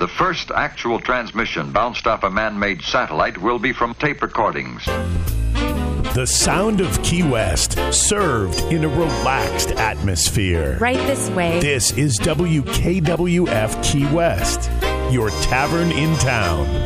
The first actual transmission bounced off a man-made satellite will be from tape recordings. The sound of Key West, served in a relaxed atmosphere. Right this way. This is WKWF Key West, your tavern in town.